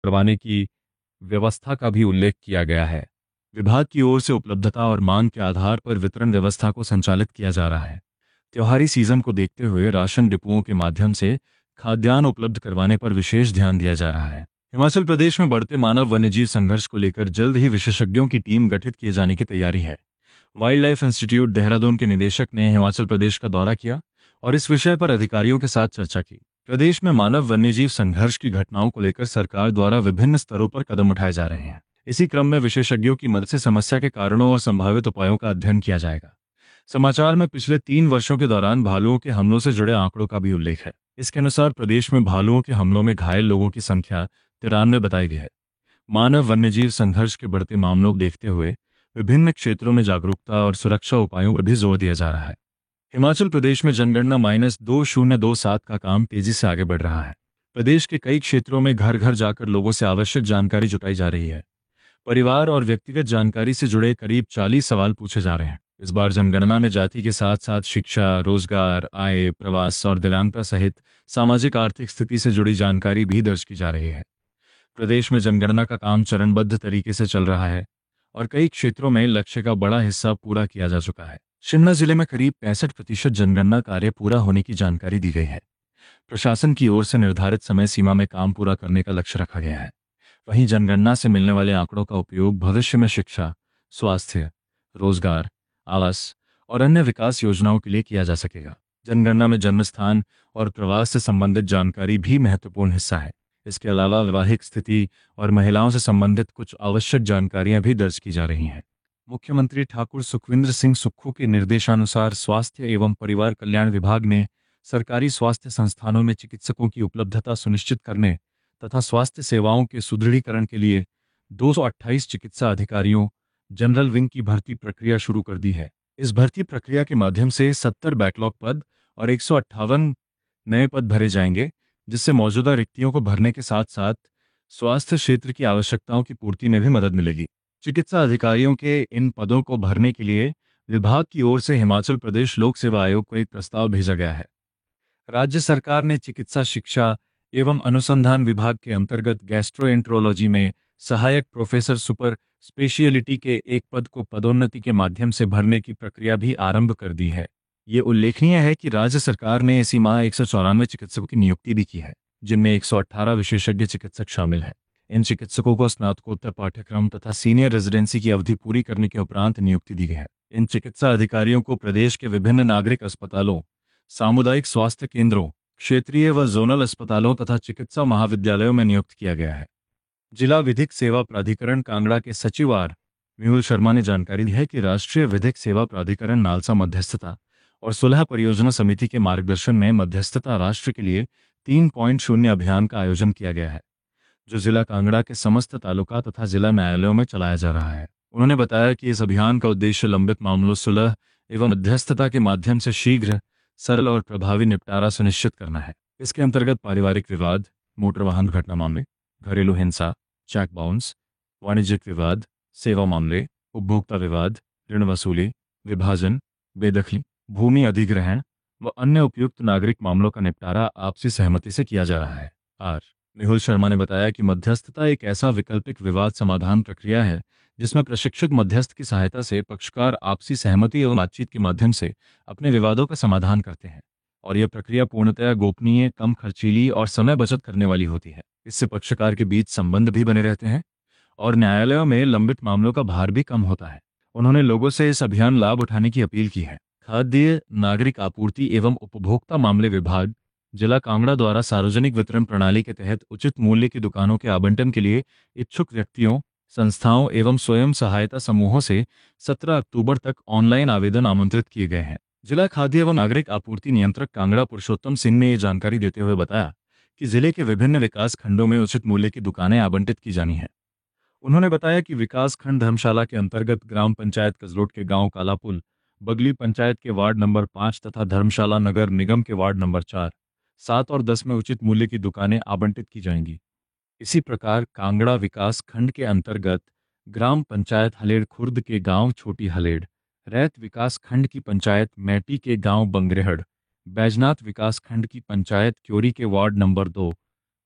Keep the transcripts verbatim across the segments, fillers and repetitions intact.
करवाने की व्यवस्था का भी उल्लेख किया गया है। विभाग की ओर से उपलब्धता और मांग के आधार पर वितरण व्यवस्था को संचालित किया जा रहा है। त्योहारी सीजन को देखते हुए राशन डिपुओं के माध्यम से खाद्यान्न उपलब्ध करवाने पर विशेष ध्यान दिया जा रहा है। हिमाचल प्रदेश में बढ़ते मानव वन्यजीव संघर्ष को लेकर जल्द ही विशेषज्ञों की टीम गठित किए जाने की तैयारी है। वाइल्ड लाइफ इंस्टीट्यूट देहरादून के निदेशक ने हिमाचल प्रदेश का दौरा किया और इस विषय पर अधिकारियों के साथ चर्चा की। प्रदेश में मानव वन्यजीव संघर्ष की घटनाओं को लेकर सरकार द्वारा विभिन्न स्तरों पर कदम उठाए जा रहे हैं। इसी क्रम में विशेषज्ञों की मदद से समस्या के कारणों और संभावित उपायों का अध्ययन किया जाएगा। समाचार में पिछले तीन वर्षों के दौरान भालुओं के हमलों से जुड़े आंकड़ों का भी उल्लेख है। इसके अनुसार प्रदेश में भालुओं के हमलों में घायल लोगों की संख्या तिरानवे बताई गई है। मानव वन्यजीव संघर्ष के बढ़ते मामलों को देखते हुए विभिन्न क्षेत्रों में जागरूकता और सुरक्षा उपायों पर भी जोर दिया जा रहा है। हिमाचल प्रदेश में जनगणना माइनस दो शून्य दो सात का काम तेजी से आगे बढ़ रहा है। प्रदेश के कई क्षेत्रों में घर घर जाकर लोगों से आवश्यक जानकारी जुटाई जा रही है। परिवार और व्यक्तिगत जानकारी से जुड़े करीब चालीस सवाल पूछे जा रहे हैं। इस बार जनगणना में जाति के साथ साथ शिक्षा, रोजगार, आय, प्रवास और दिव्यांगता सहित सामाजिक आर्थिक स्थिति से जुड़ी जानकारी भी दर्ज की जा रही है। प्रदेश में जनगणना का काम चरणबद्ध तरीके से चल रहा है और कई क्षेत्रों में लक्ष्य का बड़ा हिस्सा पूरा किया जा चुका है। शिमला जिले में करीब पैंसठ प्रतिशत जनगणना कार्य पूरा होने की जानकारी दी गई है। प्रशासन की ओर से निर्धारित समय सीमा में काम पूरा करने का लक्ष्य रखा गया है। वहीं जनगणना से मिलने वाले आंकड़ों का उपयोग भविष्य में शिक्षा, स्वास्थ्य, रोजगार, आवास और अन्य विकास योजनाओं के लिए किया जा सकेगा। जनगणना में जन्मस्थान और प्रवास से संबंधित जानकारी भी महत्वपूर्ण हिस्सा है। इसके अलावा वैवाहिक स्थिति और महिलाओं से संबंधित कुछ आवश्यक जानकारियां भी दर्ज की जा रही हैं। मुख्यमंत्री ठाकुर सुखविंदर सिंह सुक्खू के निर्देशानुसार स्वास्थ्य एवं परिवार कल्याण विभाग ने सरकारी स्वास्थ्य संस्थानों में चिकित्सकों की उपलब्धता सुनिश्चित करने तथा स्वास्थ्य सेवाओं के सुदृढ़ीकरण के लिए दो सौ अट्ठाईस चिकित्सा अधिकारियों जनरल विंग की भर्ती प्रक्रिया शुरू कर दी है। इस भर्ती प्रक्रिया के माध्यम से सत्तर बैकलॉग पद और एक सौ अट्ठावन नए पद भरे जाएंगे, जिससे मौजूदा रिक्तियों को भरने के साथ साथ स्वास्थ्य क्षेत्र की आवश्यकताओं की पूर्ति में भी मदद मिलेगी। चिकित्सा अधिकारियों के इन पदों को भरने के लिए विभाग की ओर से हिमाचल प्रदेश लोक सेवा आयोग को एक प्रस्ताव भेजा गया है। राज्य सरकार ने चिकित्सा शिक्षा एवं अनुसंधान विभाग के अंतर्गत गैस्ट्रोएंट्रोलॉजी में सहायक प्रोफेसर सुपर स्पेशियलिटी के एक पद को पदोन्नति के माध्यम से भरने की प्रक्रिया भी आरंभ कर दी है। ये उल्लेखनीय है कि राज्य सरकार ने इसी माह एक सौ चौरानवे चिकित्सकों की नियुक्ति भी की है, जिनमें एक सौ अट्ठारह विशेषज्ञ चिकित्सक शामिल हैं। इन चिकित्सकों को स्नातकोत्तर पाठ्यक्रम तथा सीनियर रेजिडेंसी की अवधि पूरी करने के उपरांत नियुक्ति दी गई है। इन चिकित्सा अधिकारियों को प्रदेश के विभिन्न नागरिक अस्पतालों, सामुदायिक स्वास्थ्य केंद्रों, क्षेत्रीय व जोनल अस्पतालों तथा चिकित्सा महाविद्यालयों में नियुक्त किया गया है। जिला विधिक सेवा प्राधिकरण कांगड़ा के सचिव आर मेहुल शर्मा ने जानकारी दी है कि राष्ट्रीय विधिक सेवा प्राधिकरण नालसा मध्यस्थता और सुलह परियोजना समिति के मार्गदर्शन में मध्यस्थता राष्ट्र के लिए तीन पॉइंट शून्य अभियान का आयोजन किया गया है, जो जिला कांगड़ा के समस्त तालुका तथा जिला न्यायालयों में चलाया जा रहा है। उन्होंने बताया कि इस अभियान का उद्देश्य लंबित मामलों सुलह एवं मध्यस्थता के माध्यम से शीघ्र, सरल और प्रभावी निपटारा सुनिश्चित करना है। इसके अंतर्गत पारिवारिक विवाद, मोटर वाहन दुर्घटना मामले, घरेलू हिंसा, चेक बाउंस, वाणिज्यिक विवाद, सेवा मामले, उपभोक्ता विवाद, ऋण वसूली, विभाजन, बेदखली, भूमि अधिग्रहण व अन्य उपयुक्त नागरिक मामलों का निपटारा आपसी सहमति से किया जा रहा है। आर मेहुल शर्मा ने बताया कि मध्यस्थता एक ऐसा वैकल्पिक विवाद समाधान प्रक्रिया है जिसमें प्रशिक्षक मध्यस्थ की सहायता से पक्षकार आपसी सहमति एवं बातचीत के माध्यम से अपने विवादों का समाधान करते हैं और यह प्रक्रिया पूर्णतः गोपनीय, कम खर्चीली और समय बचत करने वाली होती है। इससे पक्षकार के बीच संबंध भी बने रहते हैं और न्यायालयों में लंबित मामलों का भार भी कम होता है। उन्होंने लोगों से इस अभियान लाभ उठाने की अपील की है। खाद्य नागरिक आपूर्ति एवं उपभोक्ता मामले विभाग जिला कांगड़ा द्वारा सार्वजनिक वितरण प्रणाली के तहत उचित मूल्य की दुकानों के आवंटन के लिए इच्छुक व्यक्तियों, संस्थाओं एवं स्वयं सहायता समूहों से सत्रह अक्टूबर तक ऑनलाइन आवेदन आमंत्रित किए गए हैं। जिला खाद्य एवं नागरिक आपूर्ति नियंत्रक कांगड़ा पुरुषोत्तम सिंह ने ये जानकारी देते हुए बताया कि जिले के विभिन्न विकास खंडों में उचित मूल्य की दुकानें आवंटित की जानी है। उन्होंने बताया कि विकास खंड धर्मशाला के अंतर्गत ग्राम पंचायत कसलोट के गांव कालापुल, बगली पंचायत के वार्ड नंबर पाँच तथा धर्मशाला नगर निगम के वार्ड नंबर चार, सात और दस में उचित मूल्य की दुकानें आवंटित की जाएंगी। इसी प्रकार कांगड़ा विकास खंड के अंतर्गत ग्राम पंचायत हलेड़ खुर्द के गांव छोटी हलेड़, रैत विकास खंड की पंचायत मैटी के गांव बंगरेहड़, बैजनाथ विकास खंड की पंचायत क्योरी के वार्ड नंबर दो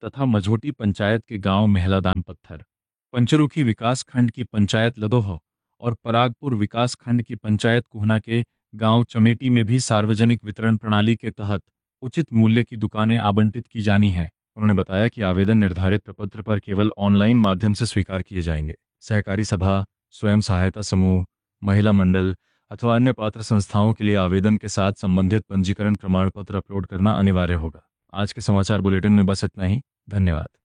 तथा मझोटी पंचायत के गांव महलादान पत्थर, पंचरुखी विकास खंड की पंचायत लदोह और परागपुर विकास खंड की पंचायत कुहना के गांव चमेटी में भी सार्वजनिक वितरण प्रणाली के तहत उचित मूल्य की दुकानें आवंटित की जानी है। उन्होंने बताया कि आवेदन निर्धारित प्रपत्र पर केवल ऑनलाइन माध्यम से स्वीकार किए जाएंगे। सहकारी सभा, स्वयं सहायता समूह, महिला मंडल अथवा अन्य पात्र संस्थाओं के लिए आवेदन के साथ संबंधित पंजीकरण प्रमाण पत्र अपलोड करना अनिवार्य होगा। आज के समाचार बुलेटिन में बस इतना ही। धन्यवाद।